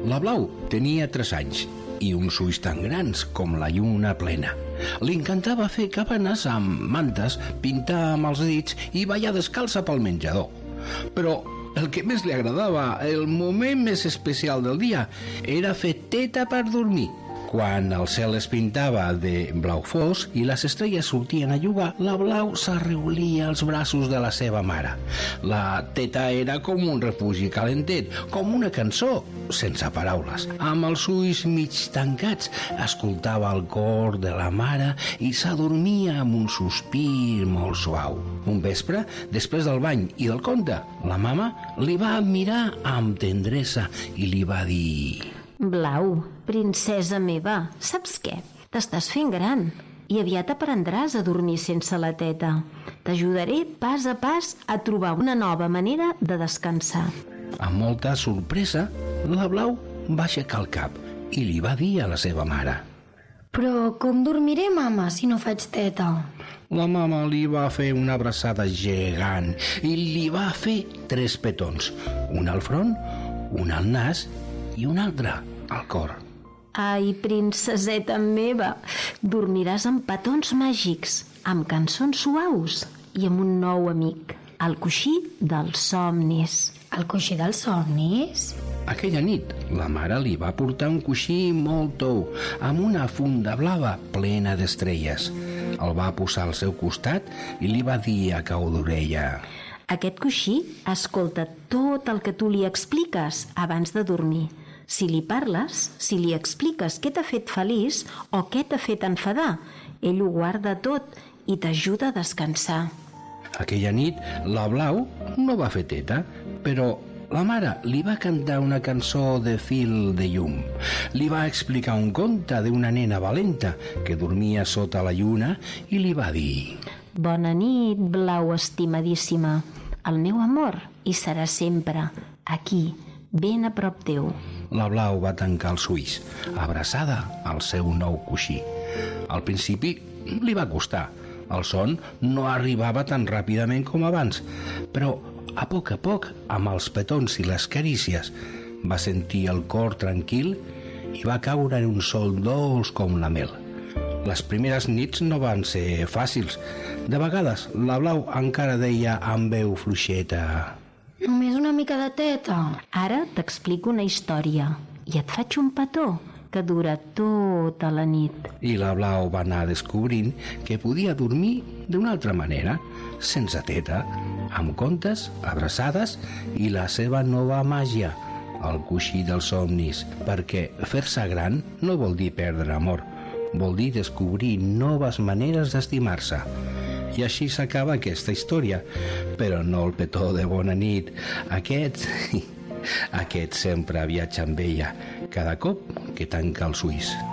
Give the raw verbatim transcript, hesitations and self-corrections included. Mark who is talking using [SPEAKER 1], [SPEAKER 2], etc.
[SPEAKER 1] La Blau tenia tres anys i uns ulls tan grans com la lluna plena. Li encantava fer cabanes amb mantes, pintar amb els dits i ballar descalça pel menjador. Però el que més li agradava, el moment més especial del dia, era fer teta per dormir. Quan el cel es pintava de blau fosc i les estrelles sortien a jugar, la Blau s'arreulia als braços de la seva mare. La teta era com un refugi calentet, com una cançó, sense paraules. Amb els ulls mig tancats, escoltava el cor de la mare i s'adormia amb un sospir molt suau. Un vespre, després del bany i del conte, la mama li va mirar amb tendresa i li va dir:
[SPEAKER 2] Blau, princesa meva, saps què? T'estàs fent gran i aviat aprendràs a dormir sense la teta. T'ajudaré pas a pas a trobar una nova manera de descansar.
[SPEAKER 1] Amb molta sorpresa, la Blau va aixecar el cap i li va dir a la seva mare:
[SPEAKER 3] Però com dormiré, mama, si no faig teta?
[SPEAKER 1] La mama li va fer una abraçada gegant i li va fer tres petons, un al front, un al nas i un altre al cor.
[SPEAKER 2] Ai, princeseta meva, dormiràs amb petons màgics, amb cançons suaus i amb un nou amic, el coixí dels somnis.
[SPEAKER 3] El coixí dels somnis?
[SPEAKER 1] Aquella nit, la mare li va portar un coixí molt tou, amb una funda blava plena d'estrelles. El va posar al seu costat i li va dir a cau d'orella:
[SPEAKER 2] Aquest coixí escolta tot el que tu li expliques abans de dormir. Si li parles, si li expliques què t'ha fet feliç o què t'ha fet enfadar, ell ho guarda tot i t'ajuda a descansar.
[SPEAKER 1] Aquella nit, la Blau no va fer teta, però la mare li va cantar una cançó de fil de llum. Li va explicar un conte d'una nena valenta que dormia sota la lluna i li va dir:
[SPEAKER 2] Bona nit, Blau estimadíssima. El meu amor hi serà sempre, aquí, ben a prop teu.
[SPEAKER 1] La Blau va tancar els ulls, abraçada al seu nou coixí. Al principi li va costar. El son no arribava tan ràpidament com abans, però a poc a poc, amb els petons i les carícies, va sentir el cor tranquil i va caure en un sol dolç com la mel. Les primeres nits no van ser fàcils. De vegades, la Blau encara deia amb veu fluixeta:
[SPEAKER 3] Només una mica de teta.
[SPEAKER 2] Ara t'explico una història i et faig un petó que dura tota la nit.
[SPEAKER 1] I la Blau va anar descobrint que podia dormir d'una altra manera, sense teta, amb contes, abraçades i la seva nova màgia, el coixí dels somnis, perquè fer-se gran no vol dir perdre amor, vol dir descobrir noves maneres d'estimar-se. I així s'acaba aquesta història, però no el petó de bona nit. Aquest, aquest sempre viatja amb ella, cada cop que tanca els ulls.